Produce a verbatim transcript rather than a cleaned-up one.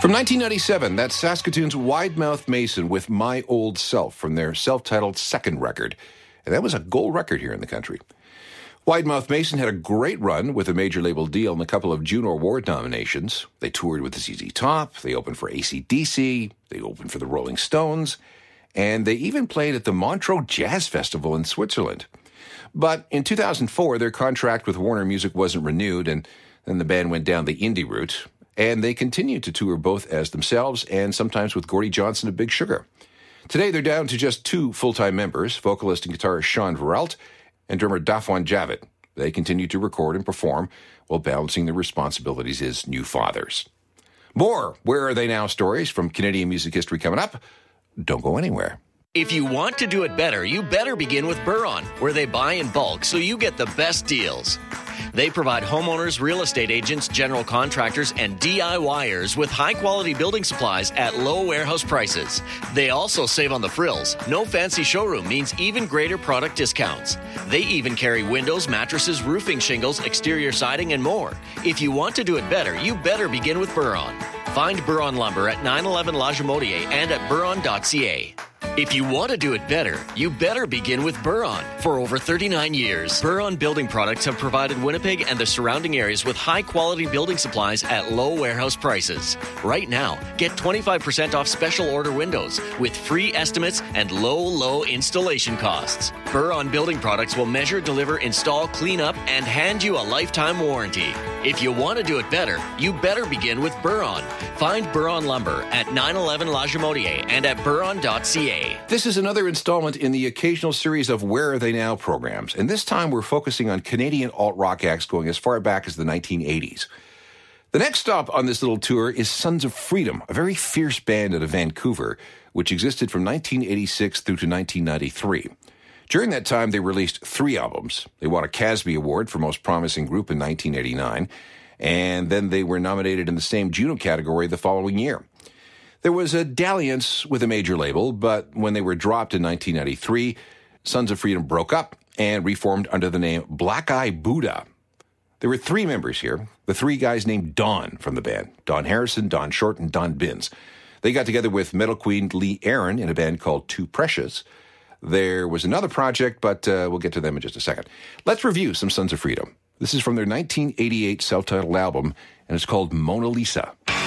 From nineteen ninety-seven, that's Saskatoon's Widemouth Mason with My Old Self from their self-titled second record. And that was a gold record here in the country. Widemouth Mason had a great run with a major label deal and a couple of Juno Award nominations. They toured with Z Z Top, they opened for A C D C, they opened for the Rolling Stones, and they even played at the Montreux Jazz Festival in Switzerland. But in two thousand four, their contract with Warner Music wasn't renewed, and then the band went down the indie route. And they continued to tour both as themselves and sometimes with Gordie Johnson of Big Sugar. Today, they're down to just two full-time members, vocalist and guitarist Sean Veralt and drummer Dafwan Javid. They continue to record and perform while balancing their responsibilities as new fathers. More Where Are They Now stories from Canadian music history coming up. Don't go anywhere. If you want to do it better, you better begin with Buron, where they buy in bulk so you get the best deals. They provide homeowners, real estate agents, general contractors, and DIYers with high-quality building supplies at low warehouse prices. They also save on the frills. No fancy showroom means even greater product discounts. They even carry windows, mattresses, roofing shingles, exterior siding, and more. If you want to do it better, you better begin with Buron. Find Buron Lumber at nine eleven La Jamodier and at buron dot c a. If you want to do it better, you better begin with Buron. For over thirty-nine years, Buron Building Products have provided Winnipeg and the surrounding areas with high-quality building supplies at low warehouse prices. Right now, get twenty-five percent off special order windows with free estimates and low, low installation costs. Buron Building Products will measure, deliver, install, clean up, and hand you a lifetime warranty. If you want to do it better, you better begin with Buron. Find Buron Lumber at nine eleven La Jamodier and at buron dot c a. This is another installment in the occasional series of Where Are They Now programs, and this time we're focusing on Canadian alt-rock acts going as far back as the nineteen eighties. The next stop on this little tour is Sons of Freedom, a very fierce band out of Vancouver, which existed from nineteen eighty-six through to nineteen ninety-three. During that time, they released three albums. They won a Casby Award for Most Promising Group in nineteen eighty-nine, and then they were nominated in the same Juno category the following year. There was a dalliance with a major label, but when they were dropped in nineteen ninety-three, Sons of Freedom broke up and reformed under the name Black Eye Buddha. There were three members here, the three guys named Don from the band, Don Harrison, Don Short, and Don Binns. They got together with metal queen Lee Aaron in a band called Too Precious. There was another project, but uh, we'll get to them in just a second. Let's review some Sons of Freedom. This is from their nineteen eighty-eight self-titled album, and it's called Mona Lisa.